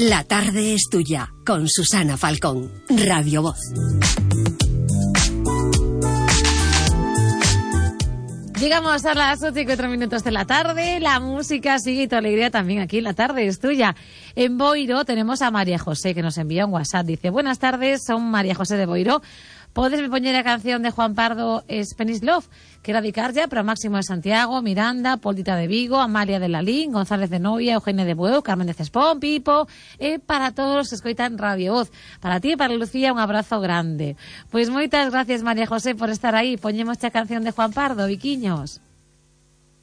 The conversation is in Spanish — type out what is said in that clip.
La tarde es tuya, con Susana Falcón, Radio Voz. Llegamos a las 8:04 de la tarde, la música sigue y tu alegría también aquí, la tarde es tuya. En Boiro tenemos a María José, que nos envía un WhatsApp, dice: buenas tardes, son María José de Boiro. ¿Podes me poñer a canción de Juan Pardo, Spanish Love? Quero dedicarlle para Máximo de Santiago, Miranda, Polita de Vigo, Amalia de Lalín, González de Novia, Eugenia de Bueu, Carmen de Cespón, Pipo, para todos los que escoitan Radio Voz. Para ti e para Lucía, un abrazo grande. Pois moitas gracias, María José, por estar aí. Poñemos esta canción de Juan Pardo, Viquiños.